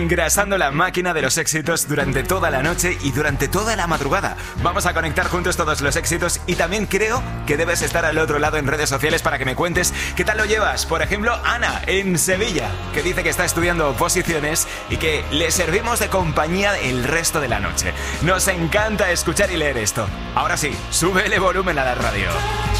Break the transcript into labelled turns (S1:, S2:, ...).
S1: engrasando la máquina de los éxitos durante toda la noche y durante toda la madrugada. Vamos a conectar juntos todos los éxitos y también creo que debes estar al otro lado en redes sociales para que me cuentes qué tal lo llevas. Por ejemplo, Ana, en Sevilla, que dice que está estudiando oposiciones y que le servimos de compañía el resto de la noche. Nos encanta escuchar y leer esto. Ahora sí, súbele volumen a la radio.